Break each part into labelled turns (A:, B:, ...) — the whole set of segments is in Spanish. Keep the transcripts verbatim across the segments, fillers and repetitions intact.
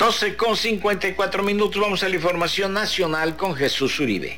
A: doce con cincuenta y cuatro minutos, vamos a la información nacional con Jesús Uribe.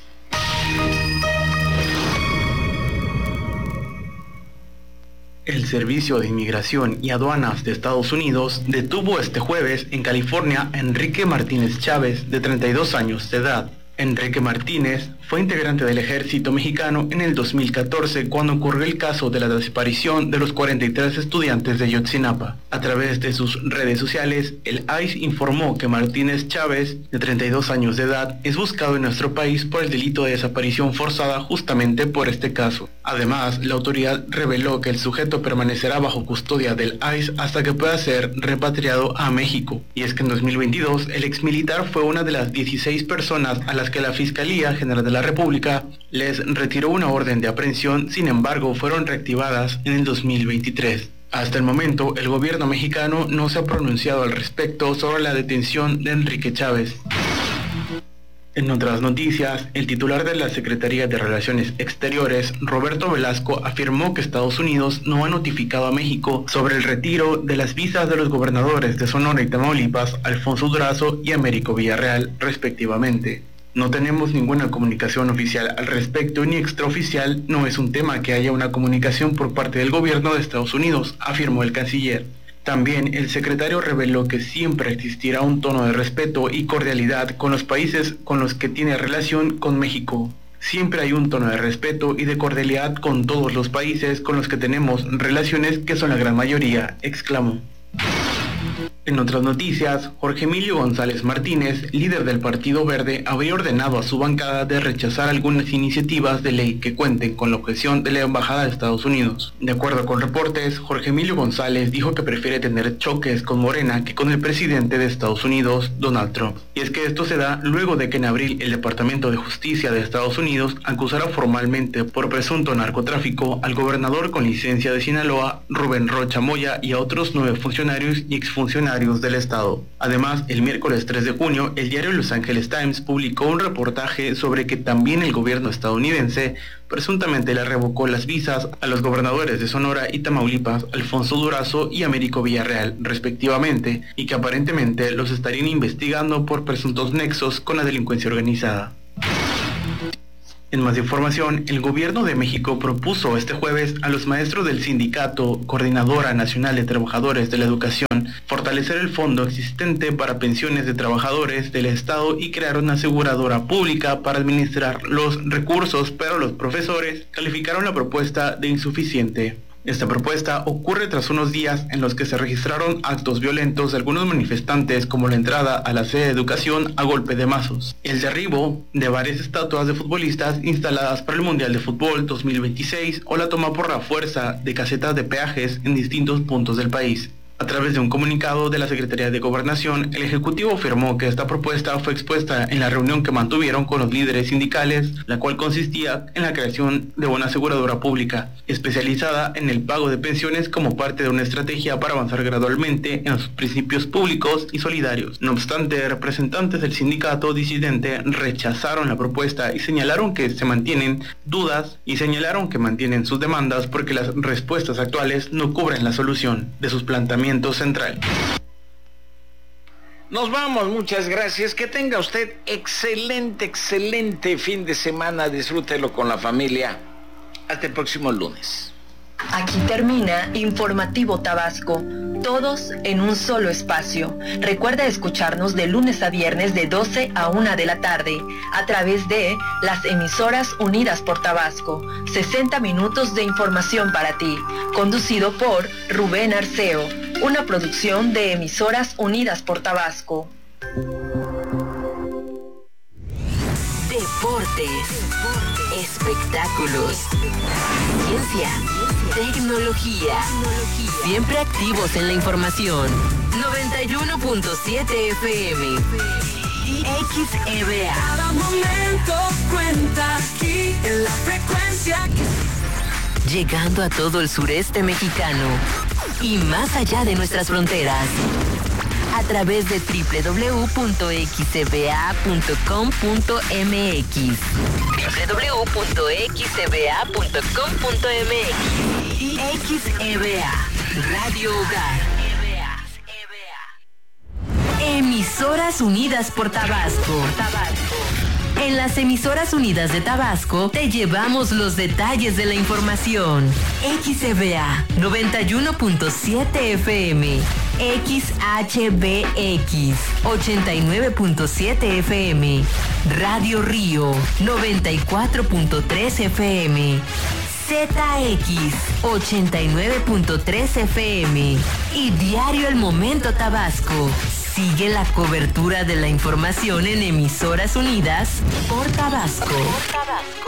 B: El Servicio de Inmigración y Aduanas de Estados Unidos detuvo este jueves en California a Enrique Martínez Chávez, de treinta y dos años de edad. Enrique Martínez fue integrante del ejército mexicano en el dos mil catorce cuando ocurrió el caso de la desaparición de los cuarenta y tres estudiantes de Ayotzinapa. A través de sus redes sociales, el I C E informó que Martínez Chávez, de treinta y dos años de edad, es buscado en nuestro país por el delito de desaparición forzada justamente por este caso. Además, la autoridad reveló que el sujeto permanecerá bajo custodia del I C E hasta que pueda ser repatriado a México. Y es que en dos mil veintidós, el exmilitar fue una de las dieciséis personas a las que la Fiscalía General de la República les retiró una orden de aprehensión, sin embargo fueron reactivadas en el dos mil veintitrés. Hasta el momento, el gobierno mexicano no se ha pronunciado al respecto sobre la detención de Enrique Chávez. En otras noticias, el titular de la Secretaría de Relaciones Exteriores, Roberto Velasco, afirmó que Estados Unidos no ha notificado a México sobre el retiro de las visas de los gobernadores de Sonora y Tamaulipas, Alfonso Durazo y Américo Villarreal, respectivamente. No tenemos ninguna comunicación oficial al respecto ni extraoficial, no es un tema que haya una comunicación por parte del gobierno de Estados Unidos, afirmó el canciller. También el secretario reveló que siempre existirá un tono de respeto y cordialidad con los países con los que tiene relación con México. Siempre hay un tono de respeto y de cordialidad con todos los países con los que tenemos relaciones, que son la gran mayoría, exclamó. En otras noticias, Jorge Emilio González Martínez, líder del Partido Verde, habría ordenado a su bancada de rechazar algunas iniciativas de ley que cuenten con la objeción de la Embajada de Estados Unidos. De acuerdo con reportes, Jorge Emilio González dijo que prefiere tener choques con Morena que con el presidente de Estados Unidos, Donald Trump. Y es que esto se da luego de que en abril el Departamento de Justicia de Estados Unidos acusara formalmente por presunto narcotráfico al gobernador con licencia de Sinaloa, Rubén Rocha Moya, y a otros nueve funcionarios y exfuncionarios del Estado. Además, el miércoles tres de junio, el diario Los Angeles Times publicó un reportaje sobre que también el gobierno estadounidense presuntamente le revocó las visas a los gobernadores de Sonora y Tamaulipas, Alfonso Durazo y Américo Villarreal, respectivamente, y que aparentemente los estarían investigando por presuntos nexos con la delincuencia organizada. En más información, el gobierno de México propuso este jueves a los maestros del sindicato Coordinadora Nacional de Trabajadores de la Educación fortalecer el fondo existente para pensiones de trabajadores del Estado y crear una aseguradora pública para administrar los recursos, pero los profesores calificaron la propuesta de insuficiente. Esta propuesta ocurre tras unos días en los que se registraron actos violentos de algunos manifestantes, como la entrada a la sede de educación a golpe de mazos, el derribo de varias estatuas de futbolistas instaladas para el Mundial de Fútbol dos mil veintiséis o la toma por la fuerza de casetas de peajes en distintos puntos del país. A través de un comunicado de la Secretaría de Gobernación, el Ejecutivo afirmó que esta propuesta fue expuesta en la reunión que mantuvieron con los líderes sindicales, la cual consistía en la creación de una aseguradora pública, especializada en el pago de pensiones como parte de una estrategia para avanzar gradualmente en los principios públicos y solidarios. No obstante, representantes del sindicato disidente rechazaron la propuesta y señalaron que se mantienen dudas y señalaron que mantienen sus demandas porque las respuestas actuales no cubren la solución de sus planteamientos central.
A: Nos vamos, muchas gracias. Que tenga usted excelente, excelente fin de semana. Disfrútelo con la familia. Hasta el próximo lunes.
C: Aquí termina Informativo Tabasco, todos en un solo espacio. Recuerda escucharnos de lunes a viernes de doce a una de la tarde a través de las emisoras Unidas por Tabasco. sesenta minutos de información para ti, conducido por Rubén Arceo, una producción de Emisoras Unidas por Tabasco.
D: Deportes, espectáculos, ciencia, tecnología, siempre activos en la información. noventa y uno punto siete F M X E B A.
E: Cada momento cuenta aquí en la frecuencia.
D: Llegando a todo el sureste mexicano y más allá de nuestras fronteras. A través de doble u doble u doble u punto x e b a punto com punto m x. doble u doble u doble u punto x e b a punto com punto m x. X E B A, Radio Hogar. Emisoras Unidas por Tabasco. Tabasco. En las Emisoras Unidas de Tabasco te llevamos los detalles de la información. X C V A noventa y uno punto siete F M, X H B X ochenta y nueve punto siete F M, Radio Río noventa y cuatro punto tres F M, Z X ochenta y nueve punto tres F M y Diario El Momento Tabasco. Sigue la cobertura de la información en Emisoras Unidas por Tabasco. Por Tabasco.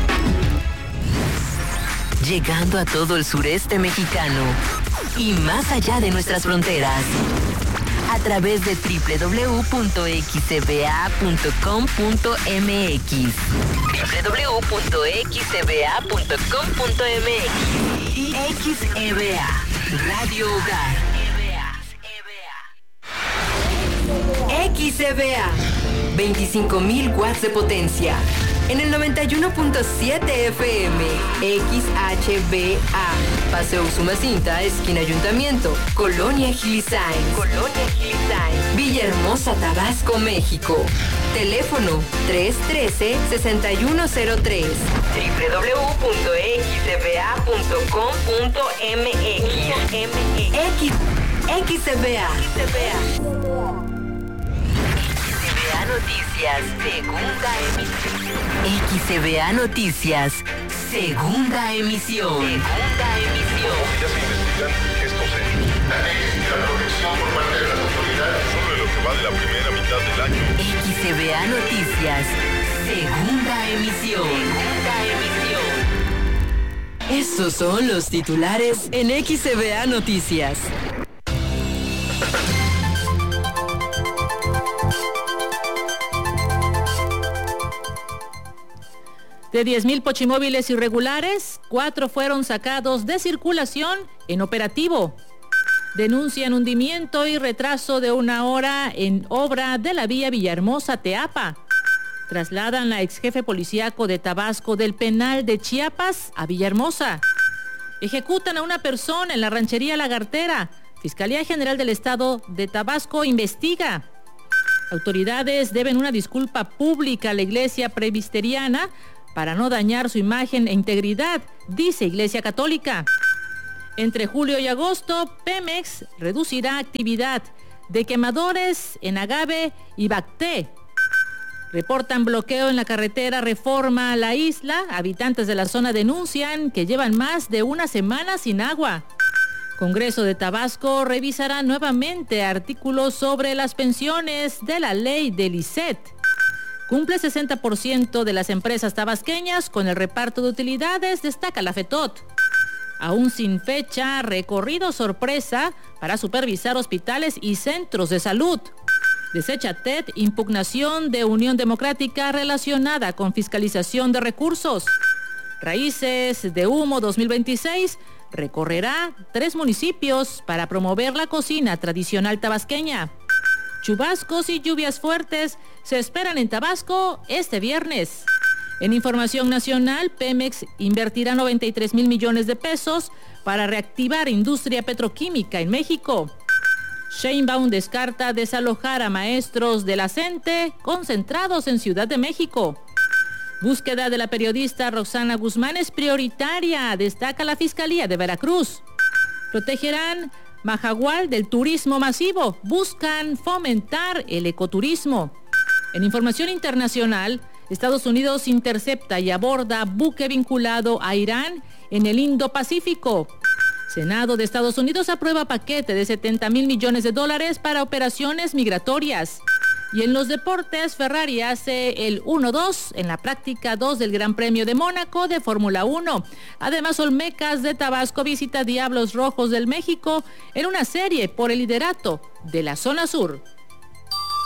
D: Llegando a todo el sureste mexicano y más allá de nuestras fronteras. A través de doble u doble u doble u punto x c b a punto com punto m x. doble u doble u doble u punto x c b a punto com punto m x y X E V A, Radio Hogar. X E V A, veinticinco mil watts de potencia. En el noventa y uno punto siete F M, X H B A, Paseo Usumacinta, esquina Ayuntamiento, Colonia Gilisain. Colonia Gilisain. Villahermosa, Tabasco, México. Teléfono tres uno tres, seis uno cero tres. doble u doble u doble u punto x c b a punto com punto m x. X, X E V A. Noticias, segunda emisión. X E V A Noticias, segunda emisión. Segunda emisión.
F: Ya se investigan estos hechos. La técnica de protección por parte de las autoridades sobre lo que va de la primera mitad del año.
D: X E V A Noticias, segunda emisión. Segunda emisión. Estos son los titulares en X E V A Noticias.
G: De diez mil pochimóviles irregulares, cuatro fueron sacados de circulación en operativo. Denuncian hundimiento y retraso de una hora en obra de la vía Villahermosa-Teapa. Trasladan la ex jefe policíaco de Tabasco del penal de Chiapas a Villahermosa. Ejecutan a una persona en la ranchería Lagartera. Fiscalía General del Estado de Tabasco investiga. Autoridades deben una disculpa pública a la iglesia presbiteriana para no dañar su imagen e integridad, dice Iglesia Católica. Entre julio y agosto, Pemex reducirá actividad de quemadores en Agave y Bacté. Reportan bloqueo en la carretera Reforma a la isla. Habitantes de la zona denuncian que llevan más de una semana sin agua. Congreso de Tabasco revisará nuevamente artículos sobre las pensiones de la ley del I S E T. Cumple sesenta por ciento de las empresas tabasqueñas con el reparto de utilidades, destaca la FETOT. Aún sin fecha, recorrido sorpresa para supervisar hospitales y centros de salud. Desecha T E D impugnación de Unión Democrática relacionada con fiscalización de recursos. Raíces de Humo dos mil veintiséis recorrerá tres municipios para promover la cocina tradicional tabasqueña. Chubascos y lluvias fuertes se esperan en Tabasco este viernes. En información nacional, Pemex invertirá noventa y tres mil millones de pesos para reactivar industria petroquímica en México. Sheinbaum descarta desalojar a maestros de la CENTE concentrados en Ciudad de México. Búsqueda de la periodista Roxana Guzmán es prioritaria, destaca la Fiscalía de Veracruz. Protegerán Majagual del turismo masivo, buscan fomentar el ecoturismo. En información internacional, Estados Unidos intercepta y aborda buque vinculado a Irán en el Indo-Pacífico. Senado de Estados Unidos aprueba paquete de setenta mil millones de dólares para operaciones migratorias. Y en los deportes, Ferrari hace el uno dos en la práctica dos del Gran Premio de Mónaco de Fórmula uno. Además, Olmecas de Tabasco visita Diablos Rojos del México en una serie por el liderato de la zona sur.